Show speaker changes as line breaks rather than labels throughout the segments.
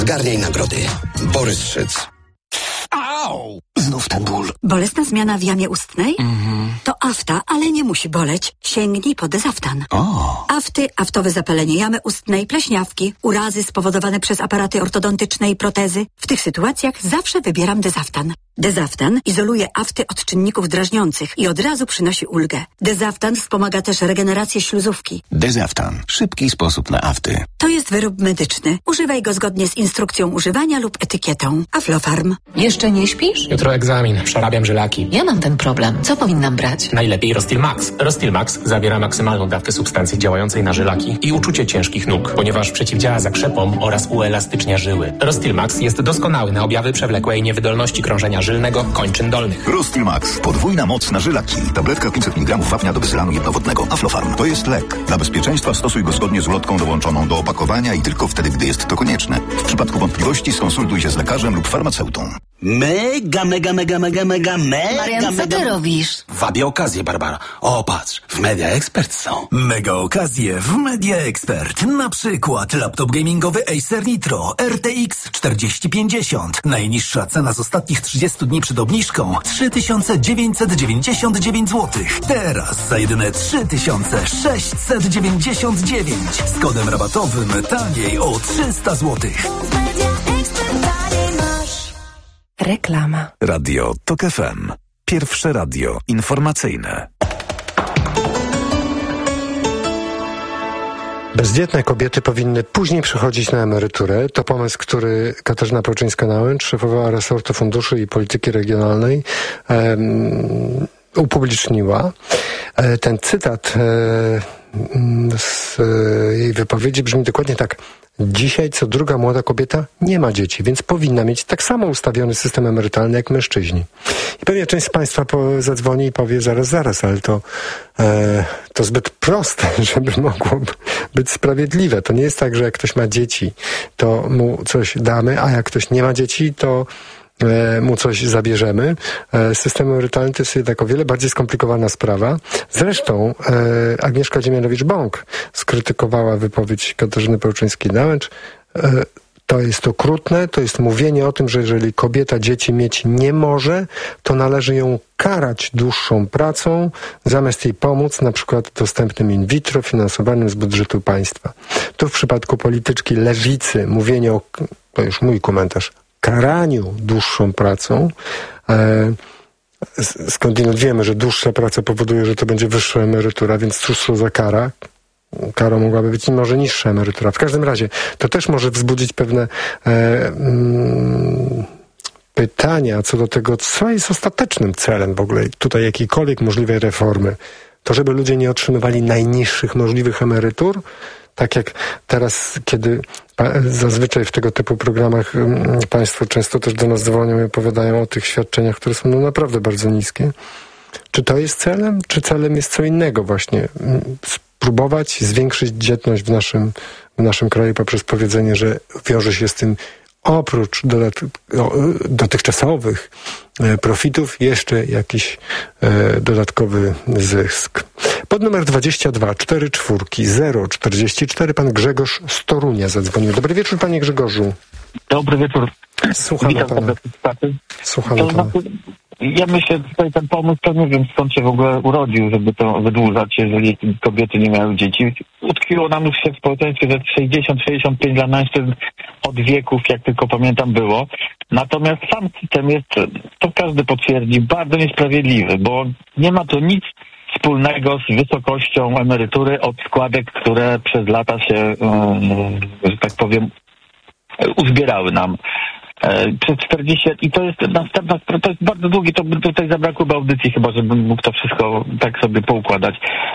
Zgarniaj nagrody. Borys Szyc.
Au! Znów ten ból.
Bolesna zmiana w jamie ustnej? To afta, ale nie musi boleć. Sięgnij po Dezaftan. Afty, aftowe zapalenie jamy ustnej, pleśniawki, urazy spowodowane przez aparaty ortodontyczne i protezy. W tych sytuacjach zawsze wybieram Dezaftan. Dezaftan izoluje afty od czynników drażniących i od razu przynosi ulgę. Dezaftan wspomaga też regenerację śluzówki.
Dezaftan. Szybki sposób na afty.
To jest wyrób medyczny. Używaj go zgodnie z instrukcją używania lub etykietą. Aflofarm.
Jeszcze nie śpisz?
Jutro egzamin. Przerabiam żylaki.
Ja mam ten problem. Co powinnam brać?
Najlepiej Rostil Max. Rostil Max zawiera maksymalną dawkę substancji działającej na żylaki i uczucie ciężkich nóg, ponieważ przeciwdziała zakrzepom oraz uelastycznia żyły. Rostil Max jest doskonały na objawy przewlekłej niewydolności krążenia żylnego kończyn dolnych.
Rostil Max. Podwójna moc na żylaki. Tabletka 500 mg wapnia do wysylanu jednowodnego. Aflofarm. To jest lek. Dla bezpieczeństwa stosuj go zgodnie z ulotką dołączoną do opakowania i tylko wtedy, gdy jest to konieczne. W przypadku wątpliwości skonsultuj się z lekarzem lub farmaceutą.
Mega.
Marian, co ty robisz?
Wabię okazję, Barbara. O, patrz, w Media Expert są.
Mega okazje w Media Expert. Na przykład laptop gamingowy Acer Nitro RTX 4050. Najniższa cena z ostatnich 30 dni przed obniżką 3999 zł. Teraz za jedyne 3699. Z kodem rabatowym taniej o 300 zł.
Reklama.
Radio TOK FM. Pierwsze radio informacyjne.
Bezdzietne kobiety powinny później przechodzić na emeryturę. To pomysł, który Katarzyna Pełczyńska-Nałęcz, szefowa resortu funduszy i polityki regionalnej, upubliczniła. Ten cytat z jej wypowiedzi brzmi dokładnie tak. Dzisiaj co druga młoda kobieta nie ma dzieci, więc powinna mieć tak samo ustawiony system emerytalny jak mężczyźni. I pewnie część z Państwa zadzwoni i powie zaraz, ale to zbyt proste, żeby mogło być sprawiedliwe. To nie jest tak, że jak ktoś ma dzieci, to mu coś damy, a jak ktoś nie ma dzieci, to mu coś zabierzemy. System emerytalny to jest jednak o wiele bardziej skomplikowana sprawa. Zresztą Agnieszka Dziemianowicz-Bąk skrytykowała wypowiedź Katarzyny Pełczyńskiej-Nałęcz. To jest okrutne, to jest mówienie o tym, że jeżeli kobieta dzieci mieć nie może, to należy ją karać dłuższą pracą, zamiast jej pomóc, na przykład dostępnym in vitro, finansowanym z budżetu państwa. Tu w przypadku polityczki lewicy mówienie o, to już mój komentarz, karaniu dłuższą pracą. Skądinąd wiemy, że dłuższa praca powoduje, że to będzie wyższa emerytura, więc cóż to za kara? Karą mogłaby być może niższa emerytura. W każdym razie to też może wzbudzić pewne pytania co do tego, co jest ostatecznym celem w ogóle tutaj jakiejkolwiek możliwej reformy. To, żeby ludzie nie otrzymywali najniższych możliwych emerytur, tak jak teraz, kiedy zazwyczaj w tego typu programach Państwo często też do nas dzwonią i opowiadają o tych świadczeniach, które są naprawdę bardzo niskie. Czy to jest celem? Czy celem jest co innego właśnie? Spróbować zwiększyć dzietność w naszym kraju poprzez powiedzenie, że wiąże się z tym oprócz dotychczasowych profitów jeszcze jakiś dodatkowy zysk. Pod numer 22 44 044 pan Grzegorz z Torunia zadzwonił. Dobry wieczór, panie Grzegorzu.
Dobry wieczór.
Słuchamy pana. Słuchamy pana.
Ja myślę, że tutaj ten pomysł, to nie wiem skąd się w ogóle urodził, żeby to wydłużać, jeżeli kobiety nie miały dzieci. Utkwiło nam już się w społeczeństwie, że 60-65 dla mężczyzn od wieków, jak tylko pamiętam, było. Natomiast sam system jest, to każdy potwierdzi, bardzo niesprawiedliwy, bo nie ma to nic wspólnego z wysokością emerytury od składek, które przez lata się, że tak powiem, uzbierały nam. Przez 40 i to jest następna sprawa, to jest bardzo długie, to by tutaj zabrakłoby audycji chyba, żebym mógł to wszystko tak sobie poukładać.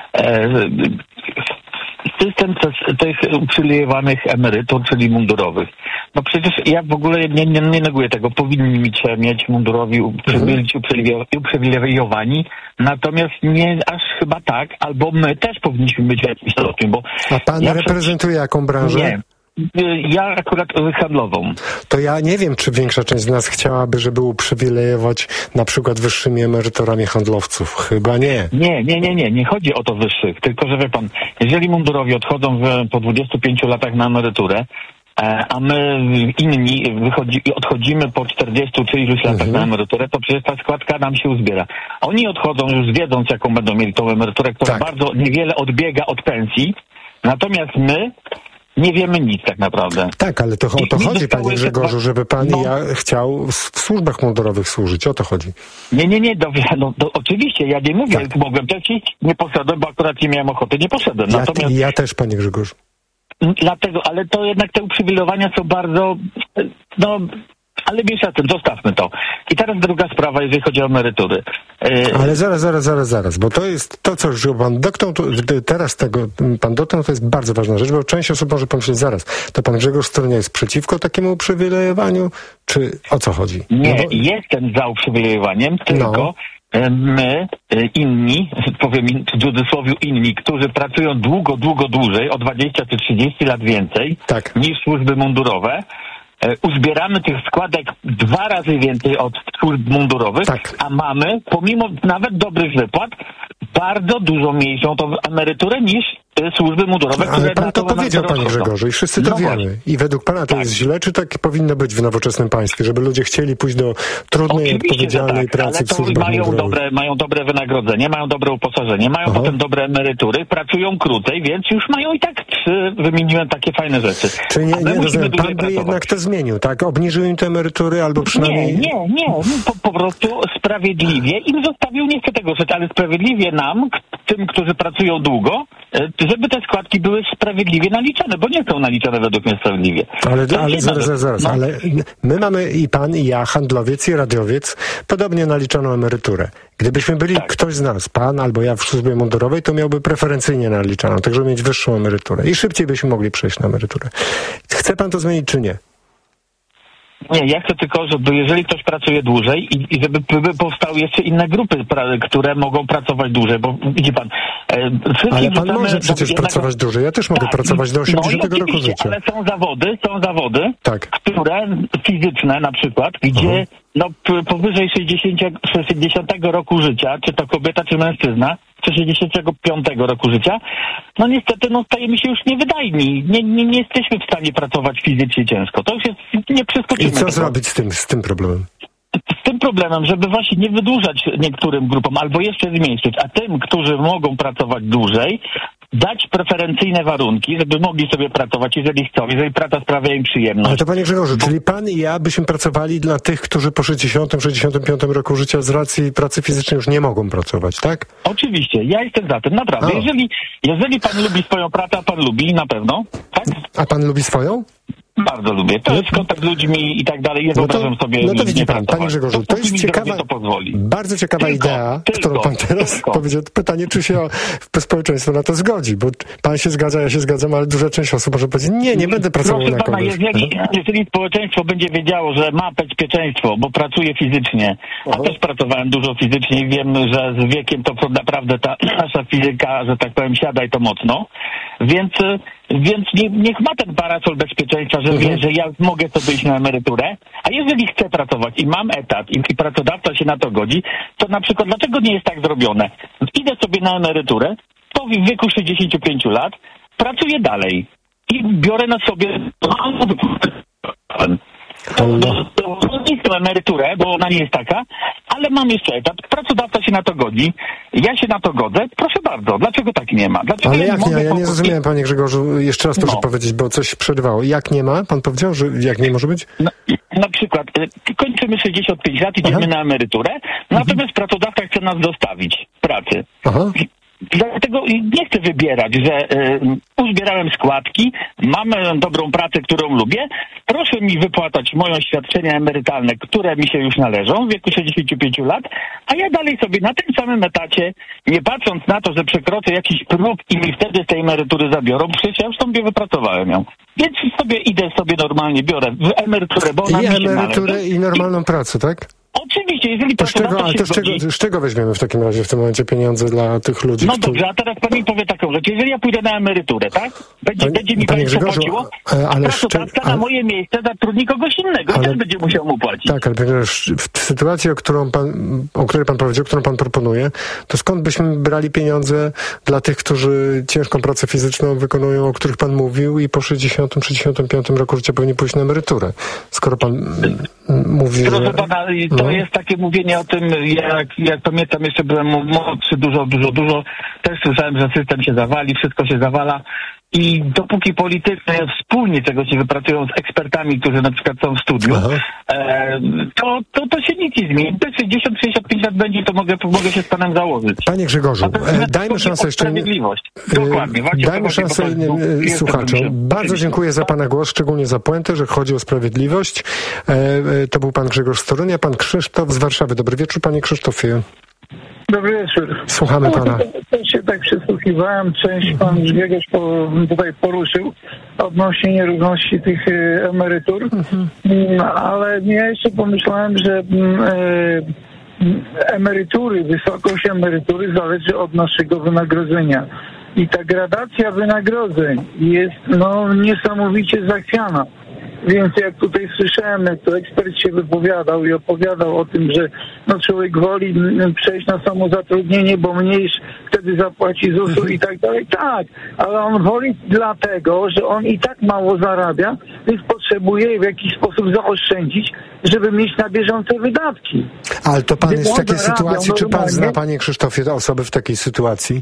System tych uprzywilejowanych emerytur, czyli mundurowych. No przecież ja w ogóle nie neguję tego, powinni mieć mundurowi uprzywilejowani, natomiast nie aż chyba tak, albo my też powinniśmy być w jakimś stopniu, bo...
A pan reprezentuje jaką branżę?
Nie. Ja akurat handlową.
To ja nie wiem, czy większa część z nas chciałaby, żeby uprzywilejować na przykład wyższymi emeryturami handlowców. Chyba nie.
Nie chodzi o to wyższych, tylko że wie pan, jeżeli mundurowi odchodzą po 25 latach na emeryturę, a my inni odchodzimy po 40 czy iluś latach na emeryturę, to przecież ta składka nam się uzbiera. Oni odchodzą już wiedząc, jaką będą mieli tą emeryturę, która bardzo niewiele odbiega od pensji, natomiast my nie wiemy nic tak naprawdę.
Tak, ale to o to chodzi, panie Grzegorzu, żeby pan i ja chciał w służbach mundurowych służyć. O to chodzi.
Nie, oczywiście, ja nie mówię, mogłem też iść, nie poszedłem, bo akurat nie miałem ochoty, nie poszedłem.
Ja też, panie Grzegorzu.
Dlatego, ale to jednak te uprzywilejowania są bardzo, ale wiesz o tym, zostawmy to. I teraz druga sprawa, jeżeli chodzi o emerytury.
Ale zaraz, bo to jest to, co już pan dotknął, teraz tego pan dotknął, to jest bardzo ważna rzecz, bo część osób może pomyśleć, zaraz, to pan Grzegorz Strunia jest przeciwko takiemu uprzywilejowaniu, czy o co chodzi?
Nie, jestem za uprzywilejowaniem, tylko my, inni, powiem w cudzysłowie inni, którzy pracują dłużej, o 20 czy 30 lat więcej niż służby mundurowe, uzbieramy tych składek 2 razy więcej od służb mundurowych, a mamy, pomimo nawet dobrych wypłat, bardzo dużo mniejszą tą emeryturę niż służby mundurowe.
Ale pan to powiedział, panie Grzegorzu, i wszyscy to wiemy. Właśnie. I według pana to jest źle, czy tak powinno być w nowoczesnym państwie, żeby ludzie chcieli pójść do trudnej, odpowiedzialnej pracy w służbach mundurowych?
Mają dobre wynagrodzenie, mają dobre uposażenie, mają potem dobre emerytury, pracują krócej, więc już mają i tak, wymieniłem takie fajne rzeczy.
Czy nie rozumiem, pan by jednak to zmienił, tak? Obniżył im te emerytury, albo przynajmniej...
Nie, po prostu sprawiedliwie im zostawił, nie chcę tego rzeczy, ale sprawiedliwie nam, tym, którzy pracują długo, żeby te składki były sprawiedliwie naliczane, bo nie są naliczane według mnie sprawiedliwie.
Ale zaraz, ale my mamy i pan, i ja, handlowiec i radiowiec, podobnie naliczoną emeryturę. Gdybyśmy byli ktoś z nas, pan albo ja w służbie mundurowej, to miałby preferencyjnie naliczaną, tak żeby mieć wyższą emeryturę i szybciej byśmy mogli przejść na emeryturę. Chce pan to zmienić, czy nie?
Nie, ja chcę tylko, żeby jeżeli ktoś pracuje dłużej i żeby powstały jeszcze inne grupy, które mogą pracować dłużej, bo widzi pan...
Ale pan może przecież pracować dłużej. Ja też mogę pracować do 80 roku życia.
Ale są zawody, które fizyczne na przykład, gdzie powyżej 60 roku życia, czy to kobieta, czy mężczyzna, czy 65 roku życia, niestety stajemy się już niewydajni. Nie jesteśmy w stanie pracować fizycznie ciężko. To już jest, nie przeskoczymy.
I co zrobić z tym problemem?
Z tym problemem, żeby właśnie nie wydłużać niektórym grupom, albo jeszcze zmniejszyć, a tym, którzy mogą pracować dłużej, dać preferencyjne warunki, żeby mogli sobie pracować, jeżeli chcą, jeżeli praca sprawia im przyjemność.
Ale to panie Grzegorzu, czyli pan i ja byśmy pracowali dla tych, którzy po 60-65 roku życia z racji pracy fizycznej już nie mogą pracować, tak?
Oczywiście, ja jestem za tym, naprawdę. Jeżeli pan lubi swoją pracę, a pan lubi, na pewno, tak?
A pan lubi swoją?
Bardzo lubię. To jest kontakt z ludźmi i tak dalej. Nie wyobrażam sobie.
No to widzi pan, panie Grzegorzu, to jest ciekawa, bardzo ciekawa idea, którą pan teraz powiedział. Pytanie, czy się społeczeństwo na to zgodzi, bo pan się zgadza, ja się zgadzam, ale duża część osób może powiedzieć, nie będę pracował na kogoś.
Jeżeli społeczeństwo będzie wiedziało, że ma bezpieczeństwo, bo pracuje fizycznie, a też pracowałem dużo fizycznie i wiem, że z wiekiem to naprawdę ta nasza fizyka, że tak powiem, siada i to mocno, więc niech ma ten parasol bezpieczeństwa, że wie, że ja mogę sobie iść na emeryturę, a jeżeli chcę pracować i mam etat i pracodawca się na to godzi, to na przykład dlaczego nie jest tak zrobione? Idę sobie na emeryturę, to w wieku 65 lat pracuję dalej i biorę na sobie emeryturę, bo ona nie jest taka, ale mam jeszcze etat, pracodawca się na to godzi, ja się na to godzę, proszę bardzo, dlaczego tak nie ma? Dlaczego
ale jak nie? Ja nie zrozumiałem, panie Grzegorzu, jeszcze raz proszę powiedzieć, bo coś przerwało. Jak nie ma? Pan powiedział, że jak nie może być?
Na przykład kończymy 65 lat, idziemy na emeryturę, natomiast pracodawca chce nas zostawić pracy. Dlatego nie chcę wybierać, że uzbierałem składki, mam dobrą pracę, którą lubię, proszę mi wypłacać moje świadczenia emerytalne, które mi się już należą w wieku 65 lat, a ja dalej sobie na tym samym etacie, nie patrząc na to, że przekroczę jakiś próg i mi wtedy z tej emerytury zabiorą, przecież ja już sobie wypracowałem ją. Więc idę sobie normalnie, biorę emeryturę, bo ona mi się należy.
I emeryturę i normalną pracę, tak?
Oczywiście. oczywiście, jeżeli
z czego weźmiemy w takim razie w tym momencie pieniądze dla tych ludzi?
No dobrze, a teraz pan mi powie taką rzecz. Jeżeli ja pójdę na emeryturę, tak? Będzie mi państwo płaciło, a pracodawca na moje miejsce zatrudni kogoś innego i też będzie musiał mu płacić.
Tak, ale w sytuacji, o której pan powiedział, którą pan proponuje, to skąd byśmy brali pieniądze dla tych, którzy ciężką pracę fizyczną wykonują, o których pan mówił i po 65 roku życia powinni pójść na emeryturę? Skoro pan mówi,
proszę pana, to jest takie mówienie o tym, jak pamiętam, jeszcze byłem młodszy, dużo, też słyszałem, że system się zawali, wszystko się zawala. I dopóki politycy wspólnie czegoś nie wypracują z ekspertami, którzy na przykład są w studiu, to się nic nie zmieni. To 60-65 lat będzie, to mogę się z panem założyć.
Panie Grzegorzu, dajmy szansę jeszcze...
Dokładnie.
Dajmy szansę innym słuchaczom. Bardzo dziękuję za pana głos, szczególnie za puentę, że chodzi o sprawiedliwość. To był pan Grzegorz z Torunia, pan Krzysztof z Warszawy. Dobry wieczór, panie Krzysztofie.
Dobry wieczór.
Słuchamy pana.
Też się tak przysłuchiwałem, część pan Grzegorz tutaj poruszył odnośnie nierówności tych emerytur, ale ja jeszcze pomyślałem, że wysokość emerytury zależy od naszego wynagrodzenia. I ta gradacja wynagrodzeń jest niesamowicie zachwiana. Więc jak tutaj słyszałem, jak to ekspert się wypowiadał i opowiadał o tym, że człowiek woli przejść na samozatrudnienie, bo mniej wtedy zapłaci ZUS-u i tak dalej. Tak, ale on woli dlatego, że on i tak mało zarabia, więc potrzebuje w jakiś sposób zaoszczędzić, żeby mieć na bieżące wydatki.
Ale to pan jest w takiej sytuacji, czy pan zna, panie Krzysztofie, osoby w takiej sytuacji?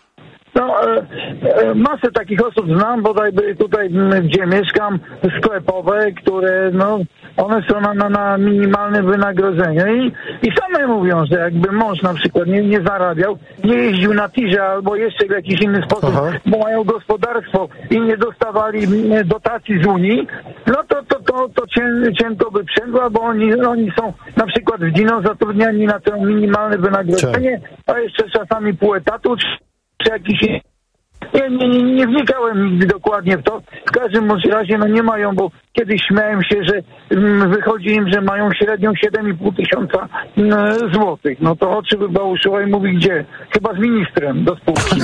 Masę takich osób znam, bodaj tutaj, gdzie mieszkam, sklepowe, które, one są na minimalnym wynagrodzeniu i same mówią, że jakby mąż na przykład nie zarabiał, nie jeździł na tirze albo jeszcze w jakiś inny sposób, bo mają gospodarstwo i nie dostawali dotacji z Unii, to cienko by przęgła, bo oni są na przykład w Dino zatrudniani na to minimalne wynagrodzenie, a jeszcze czasami pół etatu, czy jakiś... Nie wnikałem nigdy dokładnie w to. W każdym razie nie mają, bo kiedyś śmiałem się, że wychodzi im, że mają średnią 7,5 tysiąca złotych. To oczy wybałuszyła i mówi gdzie? Chyba z ministrem do spółki.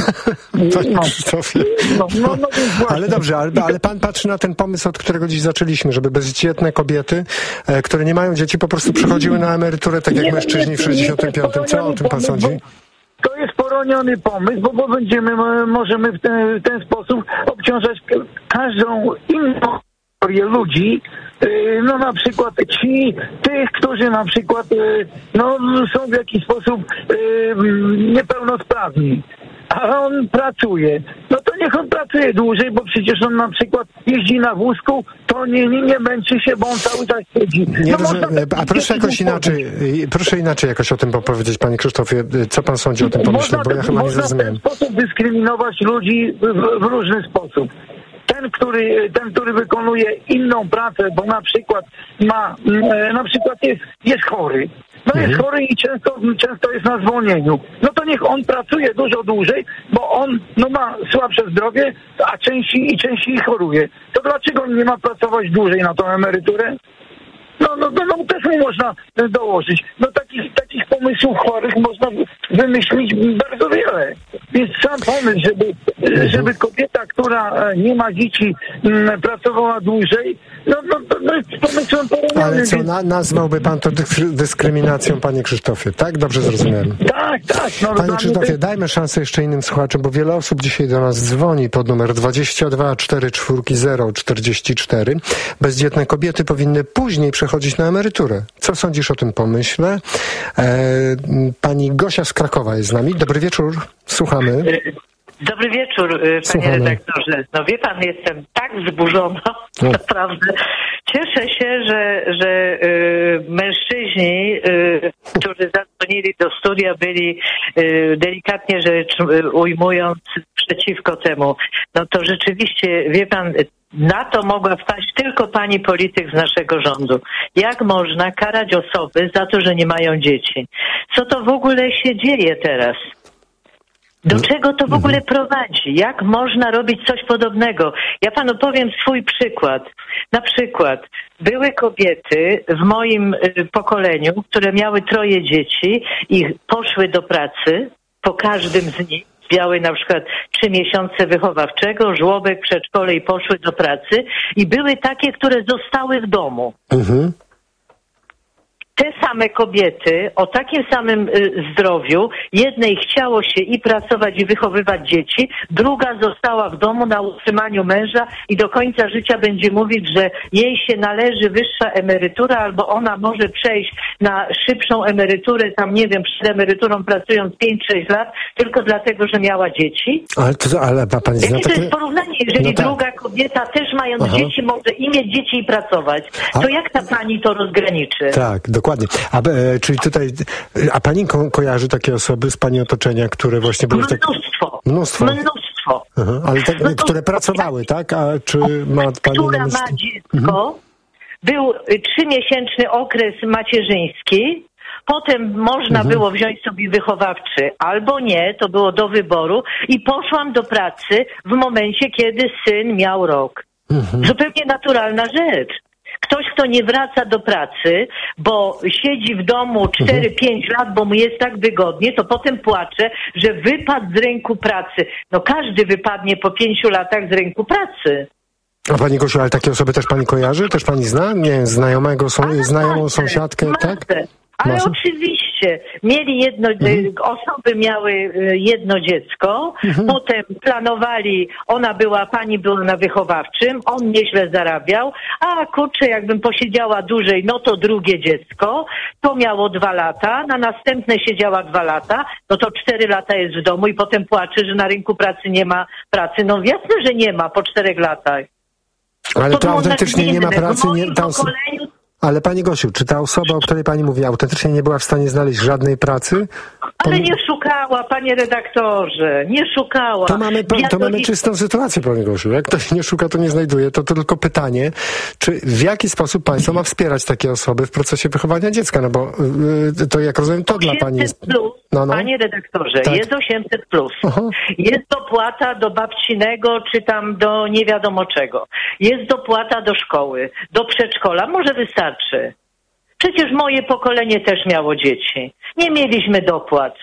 Ale dobrze, ale pan patrzy na ten pomysł, od którego dziś zaczęliśmy, żeby bezdzietne kobiety, które nie mają dzieci, po prostu przechodziły na emeryturę tak jak mężczyźni w 65. Co o tym pan sądzi?
To jest poroniony pomysł, bo możemy w ten sposób obciążać każdą inną kategorię ludzi, na przykład tych, którzy na przykład są w jakiś sposób niepełnosprawni. A on pracuje. To niech on pracuje dłużej, bo przecież on na przykład jeździ na wózku, to nie męczy się, bo on cały czas siedzi.
A proszę inaczej jakoś o tym powiedzieć, panie Krzysztofie, co pan sądzi o tym pomyśle, bo ja chyba nie zrozumiałem.
Można w ten sposób dyskryminować ludzi w różny sposób. Ten, który wykonuje inną pracę, bo na przykład jest chory. Jest chory i często jest na zwolnieniu. To niech on pracuje dużo dłużej, bo on ma słabsze zdrowie, a częściej choruje. To dlaczego on nie ma pracować dłużej na tą emeryturę? Też mu można dołożyć. Takich pomysłów chorych można wymyślić bardzo wiele. Więc sam pomysł, żeby kobieta, która nie ma dzieci, pracowała dłużej, to jest pomysłem poroniony.
Ale co, nazwałby pan to dyskryminacją, panie Krzysztofie, tak? Dobrze zrozumiałem.
Tak.
Panie Krzysztofie, dajmy szansę jeszcze innym słuchaczom, bo wiele osób dzisiaj do nas dzwoni pod numer 22 440 44. Bezdzietne kobiety powinny później przechodzić na emeryturę. Co sądzisz o tym pomyśle? Pani Gosia z Krakowa jest z nami. Dobry wieczór, słuchamy.
Dobry wieczór, panie redaktorze. Wie pan, jestem tak wzburzona, naprawdę. Cieszę się, że mężczyźni, którzy zadzwonili do studia, byli delikatnie rzecz ujmując przeciwko temu. To rzeczywiście, wie pan, na to mogła wpaść tylko pani polityk z naszego rządu. Jak można karać osoby za to, że nie mają dzieci? Co to w ogóle się dzieje teraz? Do czego to w ogóle prowadzi? Jak można robić coś podobnego? Ja panu powiem swój przykład. Na przykład były kobiety w moim pokoleniu, które miały 3 dzieci i poszły do pracy, po każdym z nich miały na przykład 3 miesiące wychowawczego, żłobek, przedszkole i poszły do pracy i były takie, które zostały w domu. Mhm. Te same kobiety o takim samym zdrowiu, jednej chciało się i pracować, i wychowywać dzieci, druga została w domu na utrzymaniu męża i do końca życia będzie mówić, że jej się należy wyższa emerytura, albo ona może przejść na szybszą emeryturę, tam nie wiem, przed emeryturą pracując 5-6 lat, tylko dlatego, że miała dzieci.
Ale pani zna
to jest porównanie, jeżeli druga kobieta też mając dzieci może i mieć dzieci i pracować, to jak ta pani to rozgraniczy?
Tak, dokładnie. Czyli tutaj, a pani kojarzy takie osoby z pani otoczenia, które właśnie były
Mnóstwo.
Ale które pracowały, tak? A czy ma pani
która ma dziecko, był 3-miesięczny okres macierzyński, potem można było wziąć sobie wychowawczy albo nie, to było do wyboru i poszłam do pracy w momencie, kiedy syn miał rok. Zupełnie naturalna rzecz. Ktoś, kto nie wraca do pracy, bo siedzi w domu 4-5 lat, bo mu jest tak wygodnie, to potem płacze, że wypadł z rynku pracy. No każdy wypadnie po 5 latach z rynku pracy.
A pani Gosiu, ale takie osoby też pani kojarzy? Też pani zna? Nie, znajomą sąsiadkę, tak?
Ale oczywiście. Mieli osoby miały jedno dziecko, potem planowali, pani była na wychowawczym, on nieźle zarabiał, a kurczę, jakbym posiedziała dłużej, no to drugie dziecko, to miało 2 lata, na następne siedziała 2 lata, no to 4 lata jest w domu i potem płacze, że na rynku pracy nie ma pracy. No jasne, że nie ma po 4 latach.
Ale to autentycznie nie ma pracy, Ale pani Gosiu, czy ta osoba, o której pani mówi, autentycznie nie była w stanie znaleźć żadnej pracy?
Ale nie szukała, panie redaktorze, nie szukała.
To mamy czystą sytuację, panie Gosiu. Jak ktoś nie szuka, to nie znajduje. To tylko pytanie, czy w jaki sposób państwo ma wspierać takie osoby w procesie wychowania dziecka? No bo to, jak rozumiem, to dla pani jest...
Panie redaktorze, jest 800+. Jest dopłata do babcinego, czy tam do nie wiadomo czego. Jest dopłata do szkoły, do przedszkola. Może wystarczy. Przecież moje pokolenie też miało dzieci. Nie mieliśmy dopłat.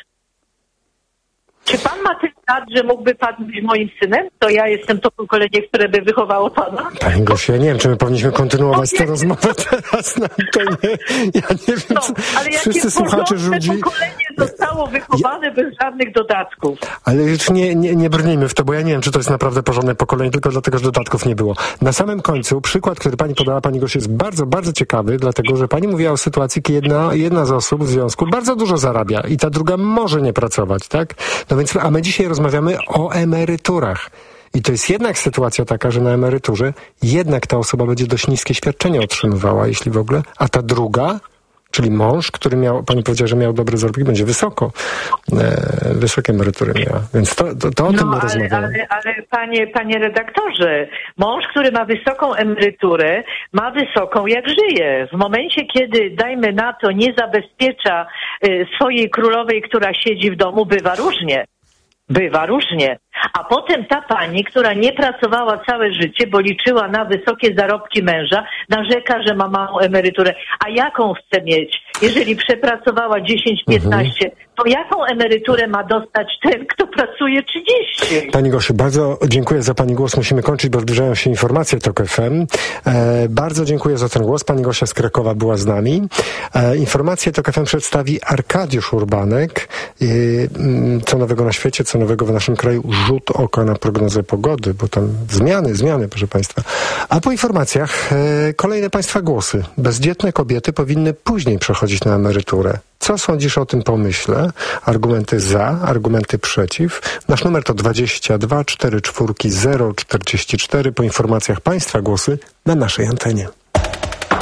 Czy pan ma tyle lat, że mógłby pan być moim synem? To ja jestem to pokolenie, które by wychowało pana.
Pani Gosiu, ja nie wiem, czy my powinniśmy kontynuować tę rozmowę teraz na antenie. Ja nie wiem,
ale
wszyscy słuchacze ludzi...
pokolenie zostało wychowane bez żadnych dodatków.
Ale już nie brnijmy w to, bo ja nie wiem, czy to jest naprawdę porządne pokolenie, tylko dlatego, że dodatków nie było. Na samym końcu przykład, który pani podała, pani Gosiu, jest bardzo, bardzo ciekawy, dlatego, że pani mówiła o sytuacji, kiedy jedna z osób w związku bardzo dużo zarabia i ta druga może nie pracować, tak? No więc, a my dzisiaj rozmawiamy o emeryturach. I to jest jednak sytuacja taka, że na emeryturze jednak ta osoba będzie dość niskie świadczenia otrzymywała, jeśli w ogóle, a ta druga, czyli mąż, który pani powiedziała, że miał dobre zarobki, będzie wysokie emerytury miała. Więc to o tym rozmawiamy.
Ale panie redaktorze, mąż, który ma wysoką emeryturę, ma wysoką jak żyje. W momencie, kiedy, dajmy na to, nie zabezpiecza swojej królowej, która siedzi w domu, bywa różnie. A potem ta pani, która nie pracowała całe życie, bo liczyła na wysokie zarobki męża, narzeka, że ma małą emeryturę. A jaką chce mieć? Jeżeli przepracowała 10-15, to jaką emeryturę ma dostać ten, kto pracuje 30?
Pani Gosiu, bardzo dziękuję za pani głos. Musimy kończyć, bo zbliżają się informacje TOK FM. Bardzo dziękuję za ten głos. Pani Gosia z Krakowa była z nami. Informacje TOK FM przedstawi Arkadiusz Urbanek. Co nowego na świecie, co nowego w naszym kraju. Rzut oka na prognozę pogody, bo tam zmiany, proszę państwa. A po informacjach kolejne państwa głosy. Bezdzietne kobiety powinny później przechodzić na emeryturę. Co sądzisz o tym pomyśle? Argumenty za, argumenty przeciw. Nasz numer to 22 44 044. Po informacjach państwa głosy na naszej antenie.